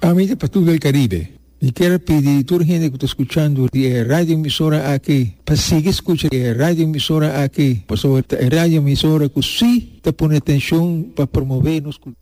Família para todo el Caribe. E quero pedir a toda a gente que está escutando a rádio emissora aqui para seguir escutando a rádio emissora aqui. Porque a rádio emissora que sim está pondo atenção para promover nossa cultura.